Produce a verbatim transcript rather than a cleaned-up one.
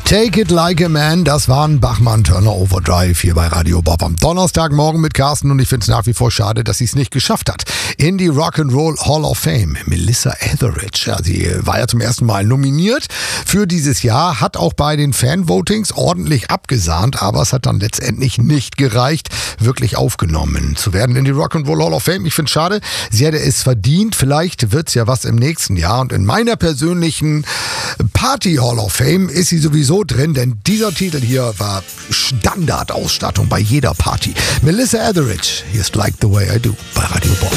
Take It Like a Man, das waren Bachmann Turner Overdrive hier bei Radio Bob am Donnerstagmorgen mit Carsten und ich finde es nach wie vor schade, dass sie es nicht geschafft hat. In die Rock'n'Roll Hall of Fame. Melissa Etheridge, ja, sie war ja zum ersten Mal nominiert für dieses Jahr, hat auch bei den Fanvotings ordentlich abgesahnt, aber es hat dann letztendlich nicht gereicht, wirklich aufgenommen zu werden in die Rock'n'Roll Hall of Fame. Ich finde es schade, sie hätte es verdient, vielleicht wird es ja was im nächsten Jahr und in meiner persönlichen Party Hall of Fame ist sie sowieso drin, denn dieser Titel hier war Standardausstattung bei jeder Party. Melissa Etheridge, hier ist Like the Way I Do bei Radio Bob.